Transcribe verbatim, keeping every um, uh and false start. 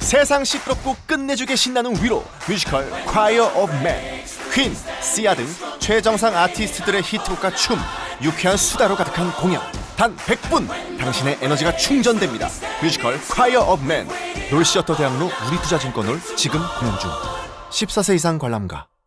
세상 시끄럽고 끝내주게 신나는 위로 뮤지컬 Choir of Men. 퀸, 시아 등 최정상 아티스트들의 히트곡과 춤, 유쾌한 수다로 가득한 공연. 단 백 분 당신의 에너지가 충전됩니다. 뮤지컬 Choir of Men. 롤시어터 대학로 우리투자증권을 지금 공연 중. 십사 세 이상 관람가.